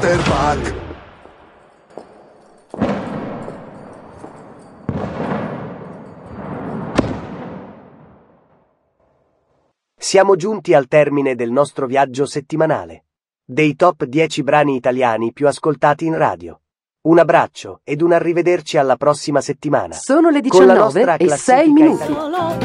quarterback. Siamo giunti al termine del nostro viaggio settimanale. Dei top 10 brani italiani più ascoltati in radio. Un abbraccio ed un arrivederci alla prossima settimana. Sono le Con la nostra 19:06 classifica minuti. italiana.